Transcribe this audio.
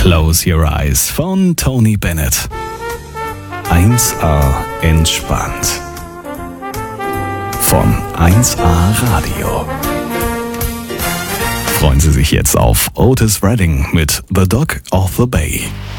Close Your Eyes von Tony Bennett. 1A entspannt. Von 1A Radio. Freuen Sie sich jetzt auf Otis Redding mit The Dog of the Bay.